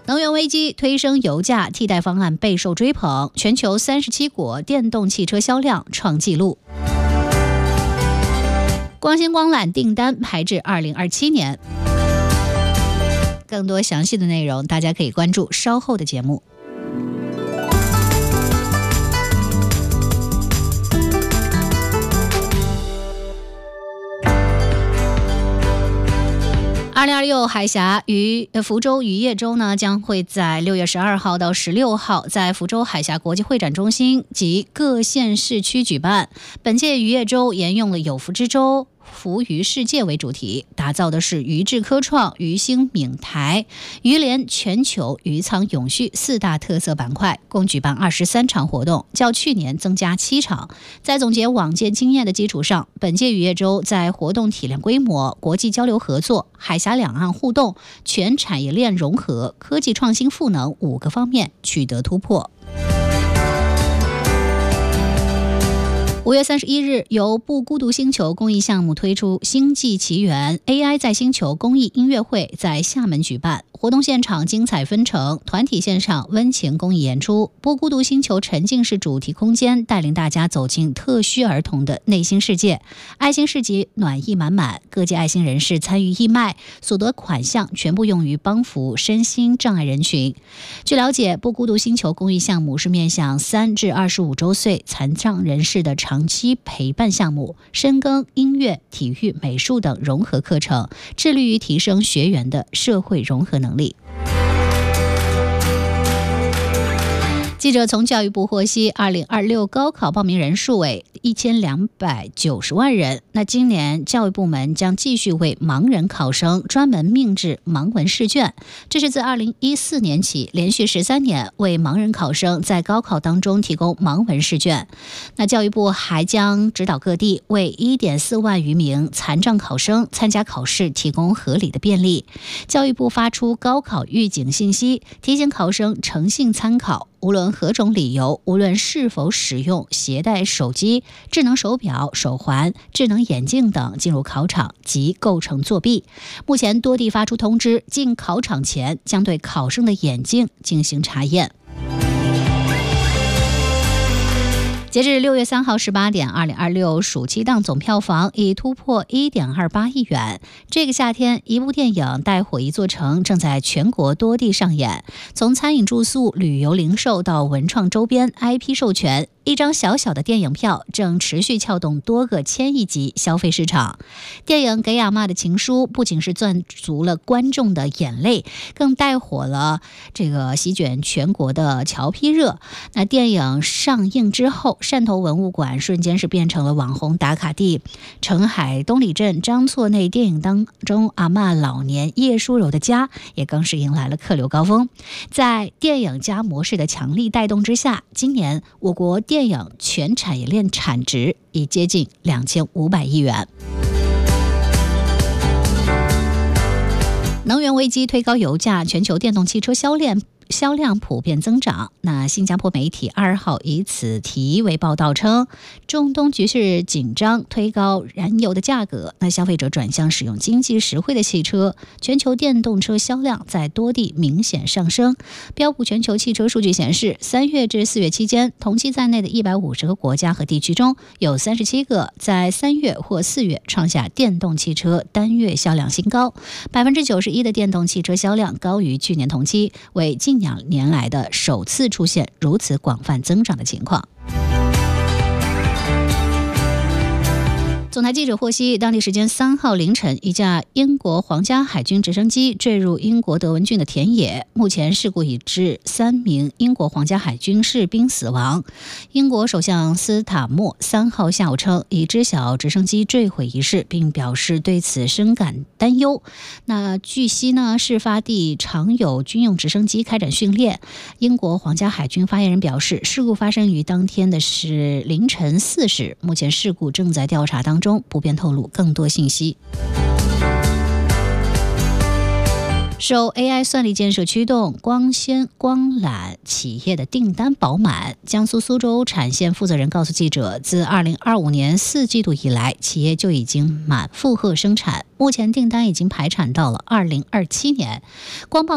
能源危机推升油价，替代方案备受追捧，全球37国电动汽车销量创纪录。光纤光缆订单排至2027年。更多详细的内容，大家可以关注稍后的节目。2026海峡福州渔业周呢，将会在6月12号到16号在福州海峡国际会展中心及各县市区举办。本届渔业周沿用了有福之州福渔世界为主题，打造的是渔智科创、渔兴闽台、渔联全球、渔仓永续4大特色板块，共举办23场活动，较去年增加7场。在总结往届经验的基础上，本届渔业周在活动体量规模、国际交流合作、海峡两岸互动、全产业链融合、科技创新赋能5个方面取得突破。5月31日，由不孤独星球公益项目推出《星际奇缘 AI 在星球》公益音乐会在厦门举办。活动现场精彩纷呈，团体线上温情公益演出，不孤独星球沉浸式主题空间带领大家走进特需儿童的内心世界，爱心市集暖意满满，各界爱心人士参与义卖，所得款项全部用于帮扶身心障碍人群。据了解，不孤独星球公益项目是面向3至25周岁残障人士的长期陪伴项目，深耕音乐、体育、美术等融合课程，致力于提升学员的社会融合能力。记者从教育部获悉，2026高考报名人数为1290万人。那今年教育部门将继续为盲人考生专门命制盲文试卷，这是自2014年起连续13年为盲人考生在高考当中提供盲文试卷。那教育部还将指导各地为1.4万余名残障考生参加考试提供合理的便利。教育部发出高考预警信息，提醒考生诚信参考，无论何种理由，无论是否使用携带手机、智能手表、手环、智能眼镜等进入考场即构成作弊。目前多地发出通知，进考场前将对考生的眼镜进行查验。截至6月3号18点，2026暑期档总票房已突破1.28亿元。这个夏天，一部电影《带火一座城》正在全国多地上演，从餐饮住宿、旅游零售到文创周边、IP 授权，一张小小的电影票正持续撬动多个千亿级消费市场。电影《给亚妈的情书》不仅是赚足了观众的眼泪，更带火了这个席卷全国的侨批热。那电影上映之后，汕头文物馆瞬间是变成了网红打卡地，澄海东里镇张错内电影当中阿嬷老年叶淑柔的家也更是迎来了客流高峰。在电影加模式的强力带动之下，今年我国电影全产业链产值已接近2500亿元。能源危机推高油价，全球电动汽车销量普遍增长。那新加坡媒体2号以此题为报道称，中东局势紧张推高燃油的价格，那消费者转向使用经济实惠的汽车，全球电动车销量在多地明显上升。标普全球汽车数据显示，3月至4月期间，同期在内的150个国家和地区中，有37个在3月或4月创下电动汽车单月销量新高，91%的电动汽车销量高于去年同期，为近2年来的首次出现如此广泛增长的情况。总台记者获悉，当地时间3号凌晨，一架英国皇家海军直升机坠入英国德文郡的田野。目前事故已致3名英国皇家海军士兵死亡。英国首相斯塔默3号下午称，已知晓直升机坠毁一事，并表示对此深感担忧。那据悉呢，事发地常有军用直升机开展训练。英国皇家海军发言人表示，事故发生于当天的是凌晨4时，目前事故正在调查当中，不便透露更多信息。受 AI 算力建设驱动，光纤光缆企业的订单饱满。江苏苏州产线负责人告诉记者，自2025年4季度以来，企业就已经满负荷生产，目前订单已经排产到了2027年。光棒